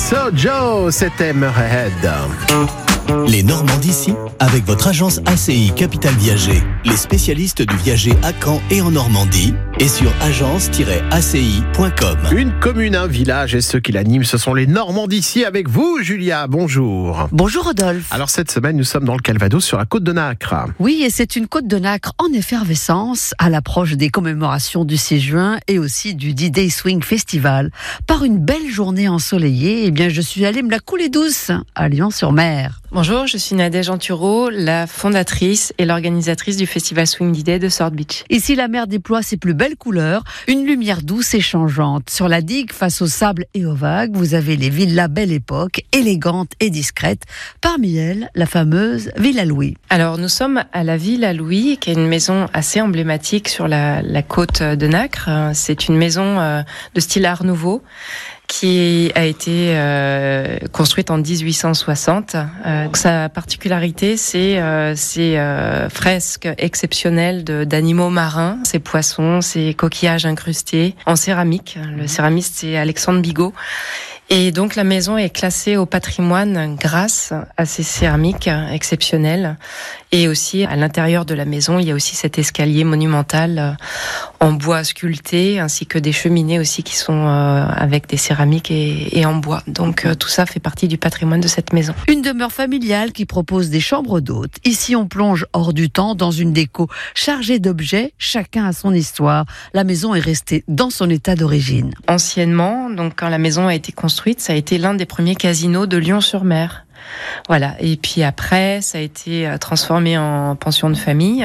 So Joe, c'était Murrayhead. Les Normands d'ici, avec votre agence ACI Capital Viager, les spécialistes du viager à Caen et en Normandie, et sur agence-aci.com. Une commune, un village et ceux qui l'animent, ce sont les Normands d'ici avec vous, Julia. Bonjour. Bonjour Rodolphe. Alors cette semaine, nous sommes dans le Calvados sur la côte de Nacre. Oui, et c'est une côte de Nacre en effervescence à l'approche des commémorations du 6 juin et aussi du D-Day Swing Festival. Par une belle journée ensoleillée, eh bien, je suis allée me la couler douce à Lyon-sur-Mer. Bonjour, je suis Nadège Anturo, la fondatrice et l'organisatrice du festival Swing D-Day de Sword Beach. Ici, la mer déploie ses plus belles couleurs, une lumière douce et changeante. Sur la digue, face au sable et aux vagues, vous avez les villas Belle Époque, élégantes et discrètes. Parmi elles, la fameuse Villa Louis. Alors, nous sommes à la Villa Louis, qui est une maison assez emblématique sur la côte de Nacre. C'est une maison de style Art Nouveau, qui a été construite en 1860. Sa particularité, c'est ces fresques exceptionnelles d'animaux marins, ces poissons, ces coquillages incrustés en céramique. Le céramiste, c'est Alexandre Bigot. Et donc la maison est classée au patrimoine grâce à ces céramiques exceptionnelles. Et aussi à l'intérieur de la maison, il y a aussi cet escalier monumental en bois sculpté, ainsi que des cheminées aussi qui sont avec des céramiques et en bois. Donc tout ça fait partie du patrimoine de cette maison. Une demeure familiale qui propose des chambres d'hôtes. Ici, on plonge hors du temps dans une déco chargée d'objets, chacun a son histoire. La maison est restée dans son état d'origine. Anciennement, donc quand la maison a été construite, ça a été l'un des premiers casinos de Lyon-sur-Mer. Voilà. Et puis après, ça a été transformé en pension de famille.